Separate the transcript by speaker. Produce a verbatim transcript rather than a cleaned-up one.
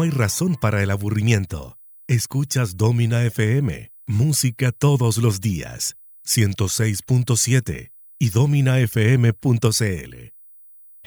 Speaker 1: hay razón para el aburrimiento. Escuchas Domina F M, música todos los días, ciento seis punto siete y domina f m punto c l.